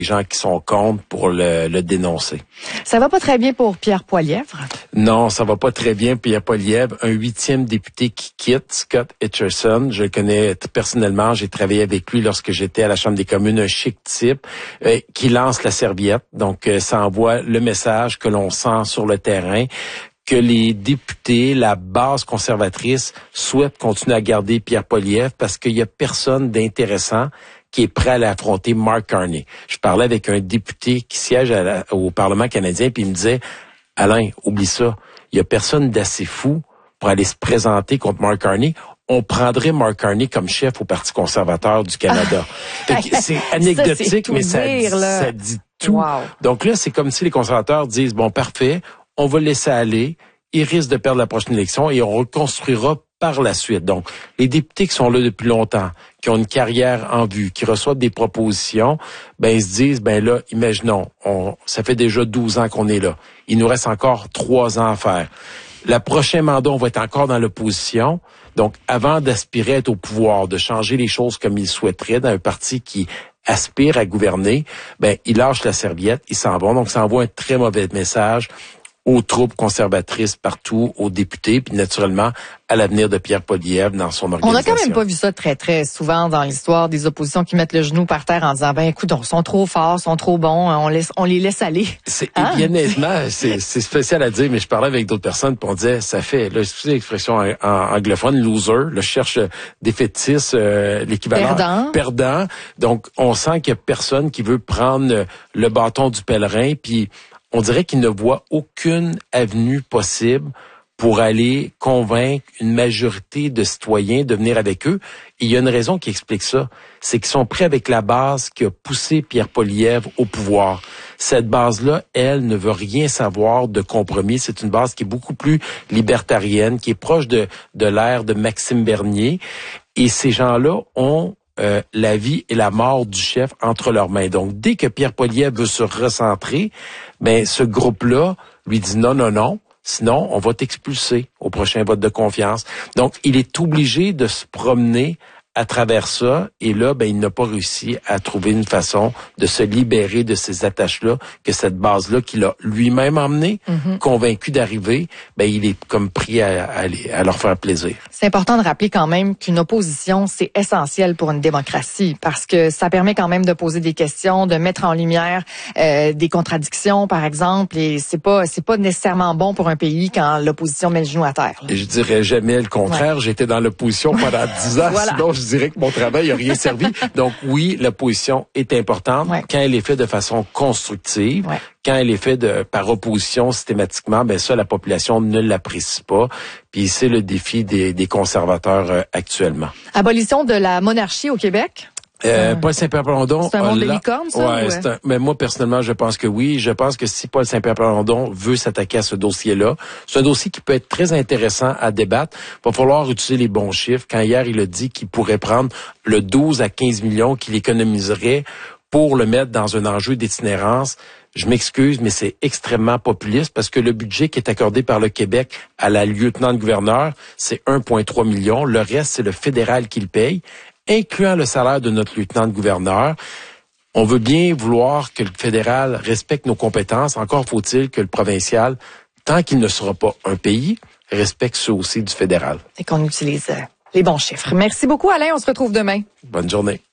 les gens qui sont contre pour le dénoncer. Ça va pas très bien pour Pierre Poilievre? Non, ça va pas très bien. Pierre Poilievre, un 8e député qui quitte, Scott Etchison. Je le connais personnellement. J'ai travaillé avec lui lorsque j'étais à la Chambre des communes, un chic type qui lance la serviette. Donc, ça envoie le message que l'on sent sur le terrain, que les députés, la base conservatrice, souhaitent continuer à garder Pierre Poilievre parce qu'il y a personne d'intéressant qui est prêt à l'affronter, Mark Carney. Je parlais avec un député qui siège au Parlement canadien, puis il me disait, Alain, oublie ça, il y a personne d'assez fou pour aller se présenter contre Mark Carney. On prendrait Mark Carney comme chef au Parti conservateur du Canada. C'est anecdotique, mais ça dit tout. Wow. Donc là, c'est comme si les conservateurs disent, bon, parfait, on va le laisser aller, il risque de perdre la prochaine élection et on reconstruira par la suite. Donc, les députés qui sont là depuis longtemps, qui ont une carrière en vue, qui reçoivent des propositions, ils se disent, là, imaginons, ça fait déjà 12 ans qu'on est là. Il nous reste encore 3 ans à faire. Le prochain mandat, on va être encore dans l'opposition. Donc, avant d'aspirer à être au pouvoir, de changer les choses comme il souhaiterait dans un parti qui aspire à gouverner, il lâche la serviette, ils s'en vont. Donc, ça envoie un très mauvais message aux troupes conservatrices partout, aux députés, puis naturellement à l'avenir de Pierre Poilievre dans son organisation. On n'a quand même pas vu ça très, très souvent dans l'histoire des oppositions qui mettent le genou par terre en disant, écoute, ils sont trop forts, sont trop bons, on les laisse aller. Bien honnêtement, c'est spécial à dire, mais je parlais avec d'autres personnes, puis on disait, ça fait, là, excusez l'expression anglophone, loser, là, je cherche défaitiste, l'équivalent. Perdant. Donc, on sent qu'il y a personne qui veut prendre le bâton du pèlerin, puis on dirait qu'ils ne voient aucune avenue possible pour aller convaincre une majorité de citoyens de venir avec eux. Et il y a une raison qui explique ça. C'est qu'ils sont prêts avec la base qui a poussé Pierre Poilievre au pouvoir. Cette base-là, elle, ne veut rien savoir de compromis. C'est une base qui est beaucoup plus libertarienne, qui est proche de l'ère de Maxime Bernier. Et ces gens-là ont la vie et la mort du chef entre leurs mains. Donc, dès que Pierre Poilievre veut se recentrer, ce groupe-là lui dit non, sinon on va t'expulser au prochain vote de confiance. Donc, il est obligé de se promener à travers ça, et là, il n'a pas réussi à trouver une façon de se libérer de ces attaches-là, que cette base-là qu'il a lui-même emmené, convaincu d'arriver, il est comme pris à leur faire plaisir. C'est important de rappeler quand même qu'une opposition, c'est essentiel pour une démocratie, parce que ça permet quand même de poser des questions, de mettre en lumière des contradictions, par exemple, et c'est pas nécessairement bon pour un pays quand l'opposition met le genou à terre. Et je dirais jamais le contraire. Ouais. J'étais dans l'opposition pendant 10 ans, voilà. Sinon je dirais que mon travail n'a rien servi. Donc oui, l'opposition est importante quand elle est faite de façon constructive. Ouais. Quand elle est faite par opposition systématiquement, ça, la population ne l'apprécie pas. Puis c'est le défi des conservateurs actuellement. Abolition de la monarchie au Québec? Paul Saint-Pierre Plamondon. C'est un monde de licorne, ça? Ouais, mais moi, personnellement, je pense que oui. Je pense que si Paul Saint-Pierre Plamondon veut s'attaquer à ce dossier-là, c'est un dossier qui peut être très intéressant à débattre. Il va falloir utiliser les bons chiffres. Quand hier, il a dit qu'il pourrait prendre le 12 à 15 millions qu'il économiserait pour le mettre dans un enjeu d'itinérance. Je m'excuse, mais c'est extrêmement populiste parce que le budget qui est accordé par le Québec à la lieutenant-gouverneur, c'est 1,3 million. Le reste, c'est le fédéral qui le paye, incluant le salaire de notre lieutenant-gouverneur. On veut bien vouloir que le fédéral respecte nos compétences. Encore faut-il que le provincial, tant qu'il ne sera pas un pays, respecte ceux aussi du fédéral. Et qu'on utilise les bons chiffres. Merci beaucoup, Alain. On se retrouve demain. Bonne journée.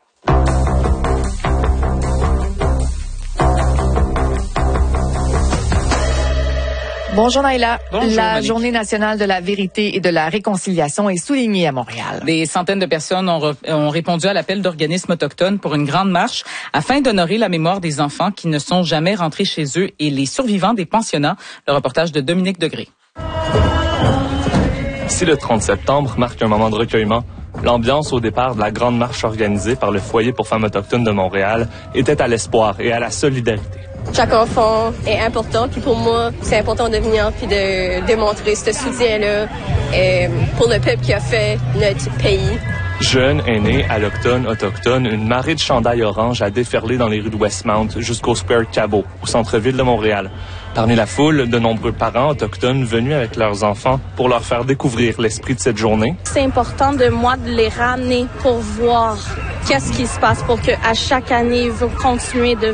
Bonjour Naïla. La Journée nationale de la vérité et de la réconciliation est soulignée à Montréal. Des centaines de personnes ont répondu à l'appel d'organismes autochtones pour une grande marche afin d'honorer la mémoire des enfants qui ne sont jamais rentrés chez eux et les survivants des pensionnats. Le reportage de Dominique Degré. Si le 30 septembre marque un moment de recueillement, l'ambiance au départ de la grande marche organisée par le Foyer pour femmes autochtones de Montréal était à l'espoir et à la solidarité. Chaque enfant est important, puis pour moi, c'est important de venir puis de démontrer ce soutien-là pour le peuple qui a fait notre pays. Jeunes, aînés, allochtones, autochtones, une marée de chandails orange a déferlé dans les rues de Westmount jusqu'au Square Cabot, au centre-ville de Montréal. Parmi la foule, de nombreux parents autochtones venus avec leurs enfants pour leur faire découvrir l'esprit de cette journée. C'est important de moi de les ramener pour voir qu'est-ce qui se passe pour qu'à chaque année, ils veulent continuer de